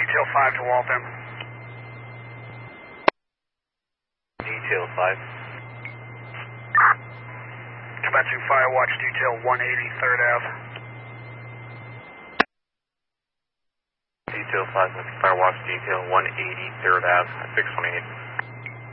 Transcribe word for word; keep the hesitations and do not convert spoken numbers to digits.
Detail five to Waltham. Detail five. Commencing Firewatch Detail one eighty, third Ave. Detail five, Firewatch Detail one eighty, third Ave, six one eight.